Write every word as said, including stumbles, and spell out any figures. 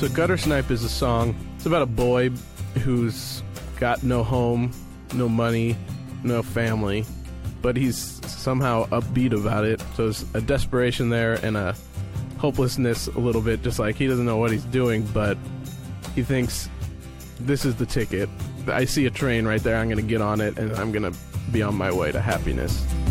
So Gutter Snipe is a song. It's about a boy who's got no home, no money, no family, but he's somehow upbeat about it. So there's a desperation there and a hopelessness a little bit, just like he doesn't know what he's doing, but he thinks this is the ticket. I see a train right there, I'm going to get on it, and I'm going to be on my way to happiness.